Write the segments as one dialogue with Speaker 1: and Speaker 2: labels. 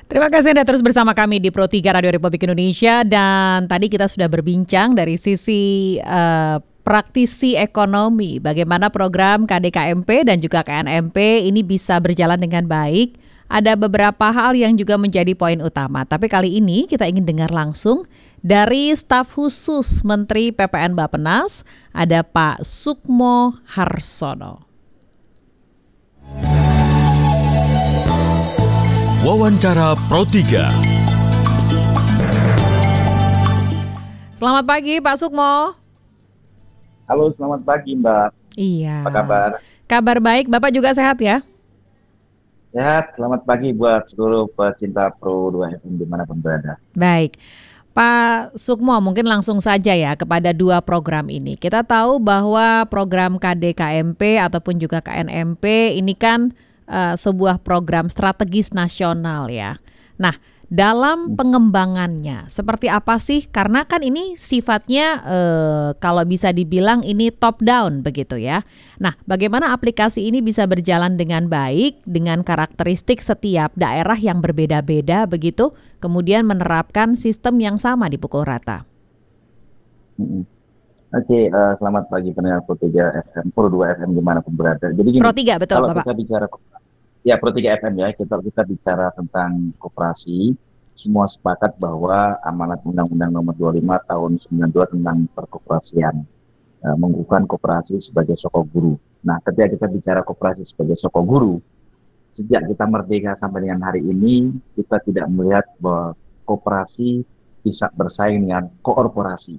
Speaker 1: Terima kasih Anda terus bersama kami di Pro 3 Radio Republik Indonesia. Dan tadi kita sudah berbincang dari sisi praktisi ekonomi, bagaimana program KDKMP dan juga KNMP ini bisa berjalan dengan baik. Ada beberapa hal yang juga menjadi poin utama. Tapi kali ini kita ingin dengar langsung dari staf khusus Menteri PPN Bappenas, ada Pak Sukmo Harsono.
Speaker 2: Wawancara Pro 3.
Speaker 1: Selamat pagi Pak Sukmo.
Speaker 3: Halo, selamat pagi Mbak.
Speaker 1: Iya.
Speaker 3: Apa kabar?
Speaker 1: Kabar baik, Bapak juga sehat ya?
Speaker 3: Sehat, selamat pagi buat seluruh pecinta Pro 2 FM dimanapun berada.
Speaker 1: Baik. Pak Sukmo, mungkin langsung saja ya kepada dua program ini. Kita tahu bahwa program KDKMP ataupun juga KNMP ini kan sebuah program strategis nasional ya. Nah, dalam pengembangannya seperti apa sih? Karena kan ini sifatnya kalau bisa dibilang ini top down begitu ya. Nah, bagaimana aplikasi ini bisa berjalan dengan baik dengan karakteristik setiap daerah yang berbeda-beda begitu, kemudian menerapkan sistem yang sama di pukul rata.
Speaker 3: Oke, selamat pagi pendengar Pro 3 FM, Pro 2 FM dimanapun berada. Jadi gini,
Speaker 1: Pro 3 betul
Speaker 3: kalau
Speaker 1: Bapak.
Speaker 3: kita bicara ya Pro 3 FM ya, kita bicara tentang koperasi, semua sepakat bahwa amanat Undang-Undang Nomor 25 Tahun 92 tentang perkoperasian mengukuhkan koperasi sebagai soko guru. Nah, ketika kita bicara koperasi sebagai soko guru, sejak kita merdeka sampai dengan hari ini, kita tidak melihat bahwa koperasi bisa bersaing dengan koorporasi.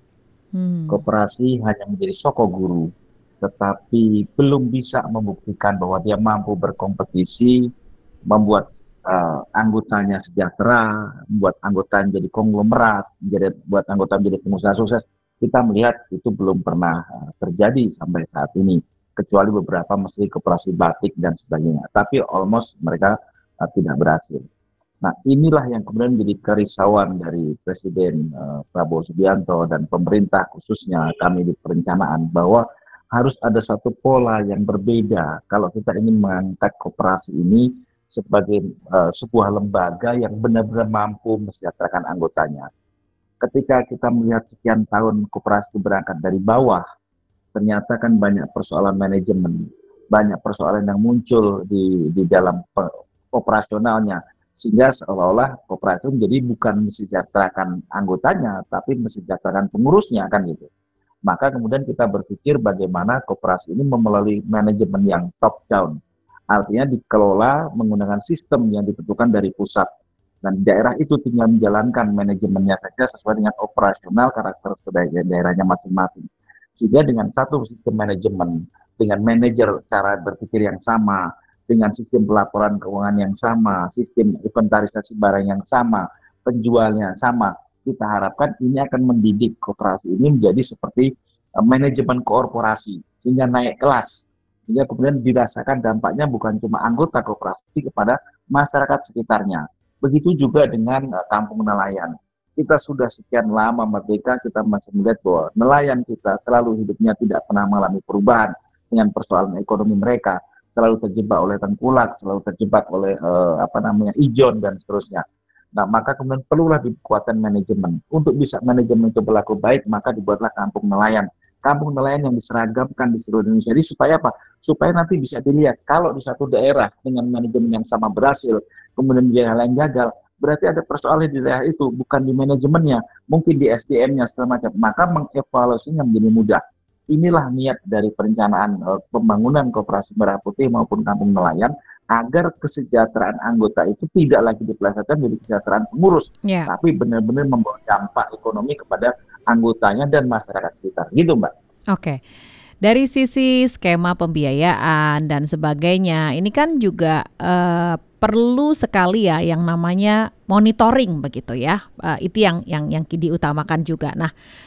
Speaker 3: Koperasi hanya menjadi soko guru, tetapi belum bisa membuktikan bahwa dia mampu berkompetisi, membuat anggotanya sejahtera, membuat anggotanya jadi konglomerat, buat anggota menjadi pengusaha sukses. Kita melihat itu belum pernah terjadi sampai saat ini, kecuali beberapa mesti koperasi batik dan sebagainya. Tapi almost mereka tidak berhasil. Nah, inilah yang kemudian menjadi kerisauan dari Presiden Prabowo Subianto dan pemerintah khususnya kami di perencanaan bahwa harus ada satu pola yang berbeda kalau kita ingin mengangkat koperasi ini sebagai sebuah lembaga yang benar-benar mampu mesejahterakan anggotanya. Ketika kita melihat sekian tahun koperasi itu berangkat dari bawah, ternyata kan banyak persoalan manajemen, banyak persoalan yang muncul di dalam operasionalnya, sehingga seolah-olah koperasi menjadi bukan mesejahterakan anggotanya, tapi mesejahterakan pengurusnya kan gitu. Maka kemudian kita berpikir bagaimana koperasi ini melalui manajemen yang top down, artinya dikelola menggunakan sistem yang ditentukan dari pusat, dan daerah itu tinggal menjalankan manajemennya saja sesuai dengan operasional karakter daerahnya masing-masing. Sehingga dengan satu sistem manajemen, dengan manajer cara berpikir yang sama, dengan sistem pelaporan keuangan yang sama, sistem inventarisasi barang yang sama, penjualnya sama, kita harapkan ini akan mendidik koperasi ini menjadi seperti manajemen koorporasi, sehingga naik kelas, sehingga kemudian dirasakan dampaknya bukan cuma anggota koperasi kepada masyarakat sekitarnya. Begitu juga dengan kampung nelayan. Kita sudah sekian lama merdeka, kita masih melihat bahwa nelayan kita selalu hidupnya tidak pernah mengalami perubahan dengan persoalan ekonomi mereka, selalu terjebak oleh tengkulak, selalu terjebak oleh ijon dan seterusnya. Nah, maka kemudian perlulah kekuatan manajemen. Untuk bisa manajemen itu berlaku baik, maka dibuatlah kampung nelayan. Kampung nelayan yang diseragamkan di seluruh Indonesia. Jadi supaya apa? Supaya nanti bisa dilihat kalau di satu daerah dengan manajemen yang sama berhasil, kemudian di daerah lain gagal, berarti ada persoalan di daerah itu, bukan di manajemennya, mungkin di SDM-nya segala macam. Maka mengevaluasinya menjadi mudah. Inilah niat dari perencanaan pembangunan koperasi merah putih maupun kampung nelayan, agar kesejahteraan anggota itu tidak lagi dipelesetkan menjadi kesejahteraan pengurus, tapi benar-benar membawa dampak ekonomi kepada anggotanya dan masyarakat sekitar. Gitu, Mbak.
Speaker 1: Oke. Dari sisi skema pembiayaan dan sebagainya, ini kan juga perlu sekali ya yang namanya monitoring begitu ya. Itu yang diutamakan juga. Nah,